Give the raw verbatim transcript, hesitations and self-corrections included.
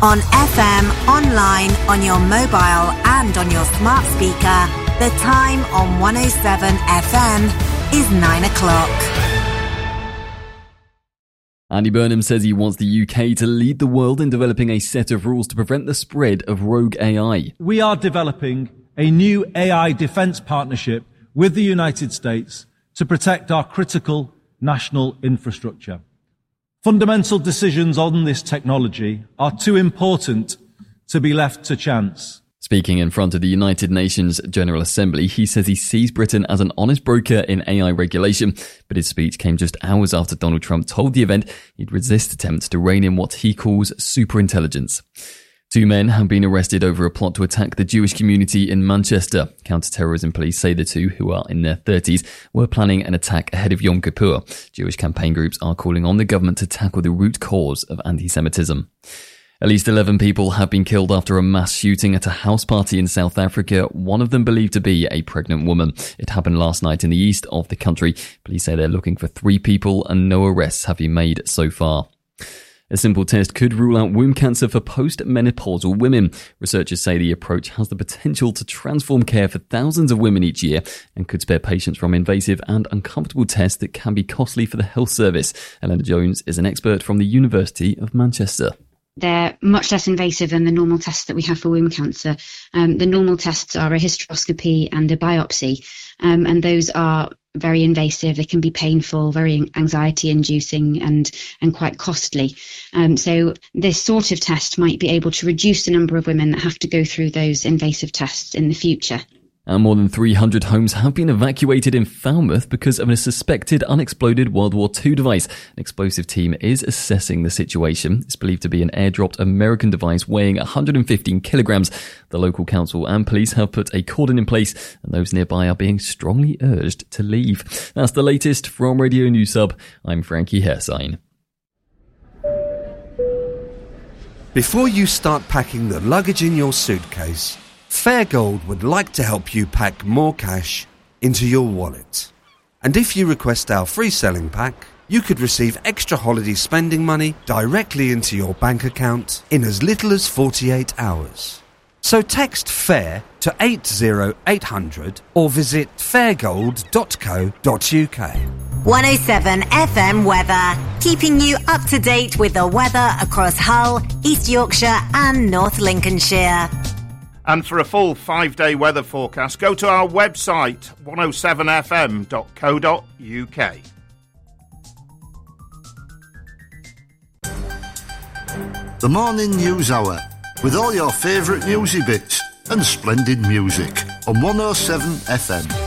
On F M, online, on your mobile and on your smart speaker, the time on one oh seven F M is nine o'clock. Andy Burnham says he wants the U K to lead the world in developing a set of rules to prevent the spread of rogue A I. We are developing a new A I defence partnership with the United States to protect our critical national infrastructure. Fundamental decisions on this technology are too important to be left to chance. Speaking in front of the United Nations General Assembly, he says he sees Britain as an honest broker in A I regulation, but his speech came just hours after Donald Trump told the event he'd resist attempts to rein in what he calls superintelligence. Two men have been arrested over a plot to attack the Jewish community in Manchester. Counter-terrorism police say the two, who are in their thirties, were planning an attack ahead of Yom Kippur. Jewish campaign groups are calling on the government to tackle the root cause of anti-Semitism. At least eleven people have been killed after a mass shooting at a house party in South Africa, one of them believed to be a pregnant woman. It happened last night in the east of the country. Police say they're looking for three people and no arrests have been made so far. A simple test could rule out womb cancer for post-menopausal women. Researchers say the approach has the potential to transform care for thousands of women each year and could spare patients from invasive and uncomfortable tests that can be costly for the health service. Elena Jones is an expert from the University of Manchester. They're much less invasive than the normal tests that we have for womb cancer. Um, the normal tests are a hysteroscopy and a biopsy, um, and those are very invasive. They can be painful, very anxiety-inducing, and and quite costly. Um, so this sort of test might be able to reduce the number of women that have to go through those invasive tests in the future. And more than three hundred homes have been evacuated in Falmouth because of a suspected unexploded World War Two device. An explosive team is assessing the situation. It's believed to be an airdropped American device weighing one hundred fifteen kilograms. The local council and police have put a cordon in place, and those nearby are being strongly urged to leave. That's the latest from Radio News Hub. I'm Frankie Hersign. Before you start packing the luggage in your suitcase, Fairgold would like to help you pack more cash into your wallet. And if you request our free selling pack, you could receive extra holiday spending money directly into your bank account in as little as forty-eight hours. So text FAIR to eight zero eight hundred or visit fairgold dot co dot uk. one oh seven F M weather, keeping you up to date with the weather across Hull, East Yorkshire and North Lincolnshire. And for a full five-day weather forecast, go to our website, one oh seven f m dot co dot uk. The Morning News Hour, with all your favourite newsy bits and splendid music on one oh seven F M.